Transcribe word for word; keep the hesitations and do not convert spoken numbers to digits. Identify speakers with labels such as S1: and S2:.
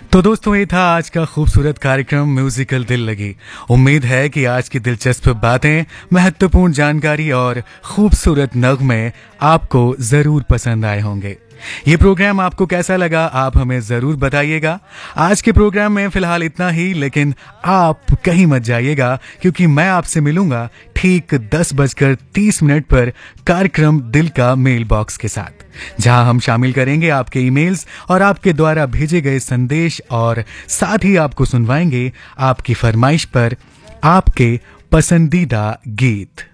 S1: तो दोस्तों, ये था आज का खूबसूरत कार्यक्रम म्यूजिकल दिल लगी। उम्मीद है कि आज की दिलचस्प बातें, महत्वपूर्ण जानकारी और खूबसूरत नगमे आपको जरूर पसंद आए होंगे। ये प्रोग्राम आपको कैसा लगा, आप हमें जरूर बताइएगा। आज के प्रोग्राम में फिलहाल इतना ही, लेकिन आप कहीं मत जाइएगा क्योंकि मैं आपसे मिलूंगा ठीक दस बजकर तीस मिनट पर कार्यक्रम दिल का मेल बॉक्स के साथ, जहां हम शामिल करेंगे आपके ईमेल्स और आपके द्वारा भेजे गए संदेश, और साथ ही आपको सुनवाएंगे आपकी फरमाइश पर आपके पसंदीदा गीत।